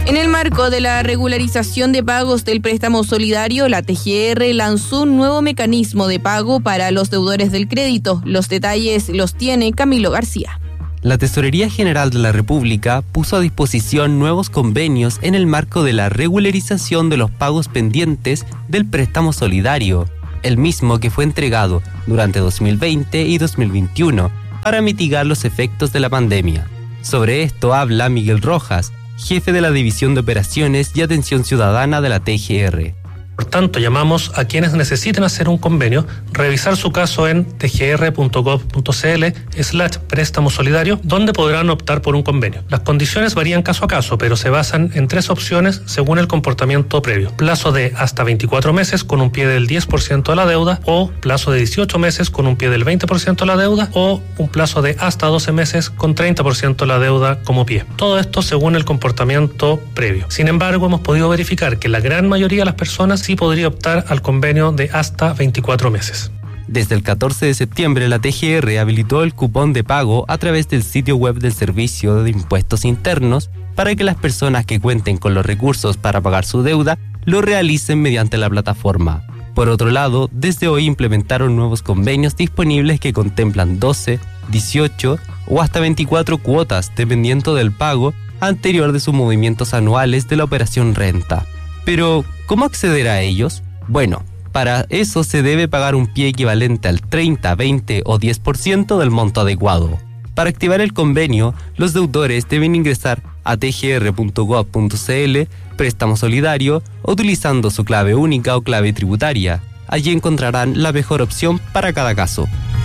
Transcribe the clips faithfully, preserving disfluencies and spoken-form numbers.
En el marco de la regularización de pagos del préstamo solidario, la T G R lanzó un nuevo mecanismo de pago para los deudores del crédito. Los detalles los tiene Camilo García. La Tesorería General de la República puso a disposición nuevos convenios en el marco de la regularización de los pagos pendientes del préstamo solidario, el mismo que fue entregado durante dos mil veinte y dos mil veintiuno para mitigar los efectos de la pandemia. Sobre esto habla Miguel Rojas, jefe de la División de Operaciones y Atención Ciudadana de la T G R. Por tanto, llamamos a quienes necesiten hacer un convenio, revisar su caso en tgr.gov.cl slash préstamo solidario, donde podrán optar por un convenio. Las condiciones varían caso a caso, pero se basan en tres opciones según el comportamiento previo. Plazo de hasta veinticuatro meses con un pie del diez por ciento de la deuda, o plazo de dieciocho meses con un pie del veinte por ciento de la deuda, o un plazo de hasta doce meses con treinta por ciento de la deuda como pie. Todo esto según el comportamiento previo. Sin embargo, hemos podido verificar que la gran mayoría de las personas sí podría optar al convenio de hasta veinticuatro meses. Desde el catorce de septiembre, la T G R habilitó el cupón de pago a través del sitio web del Servicio de Impuestos Internos para que las personas que cuenten con los recursos para pagar su deuda lo realicen mediante la plataforma. Por otro lado, desde hoy implementaron nuevos convenios disponibles que contemplan doce, dieciocho o hasta veinticuatro cuotas, dependiendo del pago anterior de sus movimientos anuales de la operación renta. Pero, ¿cómo acceder a ellos? Bueno, para eso se debe pagar un pie equivalente al treinta, veinte o diez por ciento del monto adecuado. Para activar el convenio, los deudores deben ingresar a tgr.gov.cl préstamo solidario utilizando su clave única o clave tributaria. Allí encontrarán la mejor opción para cada caso.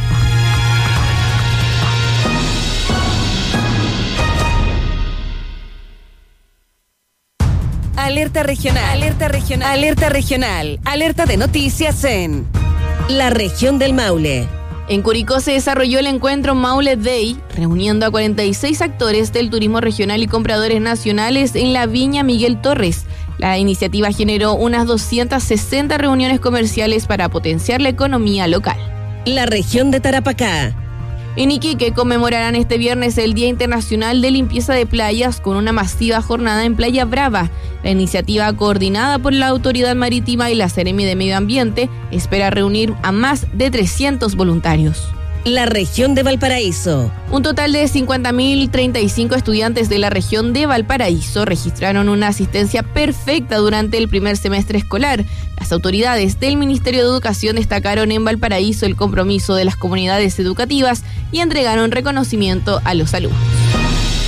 Alerta regional, alerta regional, alerta regional, alerta de noticias en la región del Maule. En Curicó se desarrolló el encuentro Maule Day, reuniendo a cuarenta y seis actores del turismo regional y compradores nacionales en la Viña Miguel Torres. La iniciativa generó unas doscientas sesenta reuniones comerciales para potenciar la economía local. La región de Tarapacá. En Iquique conmemorarán este viernes el Día Internacional de Limpieza de Playas con una masiva jornada en Playa Brava. La iniciativa, coordinada por la Autoridad Marítima y la Seremi de Medio Ambiente, espera reunir a más de trescientos voluntarios. La región de Valparaíso. Un total de cincuenta mil treinta y cinco estudiantes de la región de Valparaíso registraron una asistencia perfecta durante el primer semestre escolar. Las autoridades del Ministerio de Educación destacaron en Valparaíso el compromiso de las comunidades educativas y entregaron reconocimiento a los alumnos.